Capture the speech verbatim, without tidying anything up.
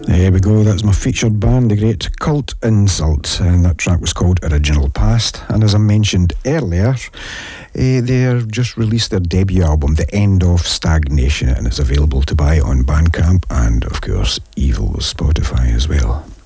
There we go, that's my featured band, the great Cult Insult, and that track was called Original Past. And as I mentioned earlier, uh, they've just released their debut album, The End of Stagnation, and it's available to buy on Bandcamp and, of course, Evil Spotify as well.